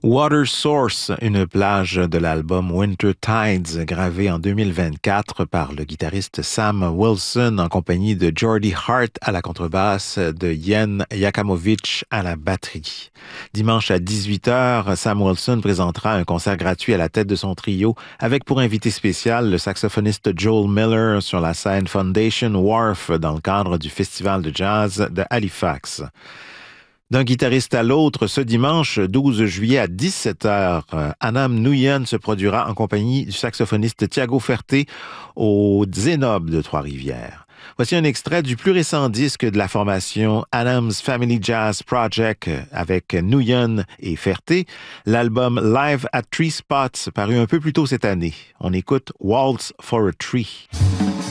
Water Source, une plage de l'album Winter Tides, gravé en 2024 par le guitariste Sam Wilson en compagnie de Geordie Hart à la contrebasse, de Jen Jakomovic à la batterie. Dimanche à 18h, Sam Wilson présentera un concert gratuit à la tête de son trio avec pour invité spécial le saxophoniste Joel Miller sur la scène Foundation Wharf dans le cadre du Festival de jazz de Halifax. D'un guitariste à l'autre, ce dimanche 12 juillet à 17h, Anam Nguyen se produira en compagnie du saxophoniste Thiago Ferté au Zénob de Trois-Rivières. Voici un extrait du plus récent disque de la formation Adam's Family Jazz Project avec Nguyen et Ferté, l'album Live at Three Spots paru un peu plus tôt cette année. On écoute Waltz for a Tree.